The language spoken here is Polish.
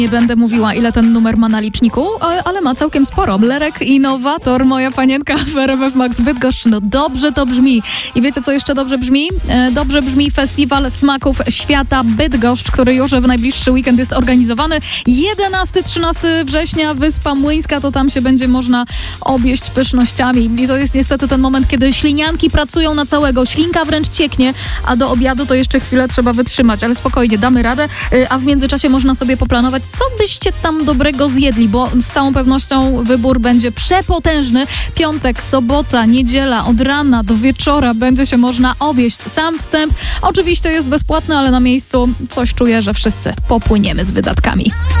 Nie będę mówiła, ile ten numer ma na liczniku, ale ma całkiem sporo. Lerek Innowator, moja panienka w RMF Max Bydgoszcz. No dobrze to brzmi. I wiecie, co jeszcze dobrze brzmi? Dobrze brzmi Festiwal Smaków Świata Bydgoszcz, który już w najbliższy weekend jest organizowany. 11-13 września, Wyspa Młyńska, to tam się będzie można objeść pysznościami. I to jest niestety ten moment, kiedy ślinianki pracują na całego. Ślinka wręcz cieknie, a do obiadu to jeszcze chwilę trzeba wytrzymać. Ale spokojnie, damy radę. A w międzyczasie można sobie poplanować, co byście tam dobrego zjedli, bo z całą pewnością wybór będzie przepotężny. Piątek, sobota, niedziela, od rana do wieczora będzie się można objeść. Sam wstęp oczywiście jest bezpłatny, ale na miejscu coś czuję, że wszyscy popłyniemy z wydatkami.